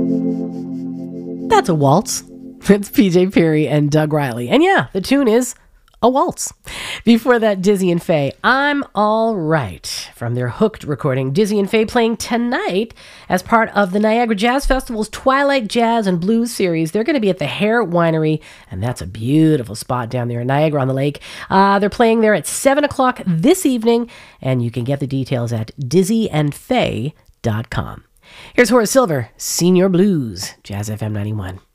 That's a waltz. It's PJ Perry and Doug Riley. And yeah, the tune is a waltz. Before that, Dizzy and Faye, I'm All Right, from their Hooked recording. Dizzy and Faye playing tonight as part of the Niagara Jazz Festival's Twilight Jazz and Blues series. They're going to be at the Hare Winery, and that's a beautiful spot down there in Niagara-on-the-Lake. They're playing there at 7 o'clock this evening, and you can get the details at dizzyandfaye.com. Here's Horace Silver, Senior Blues, Jazz FM 91.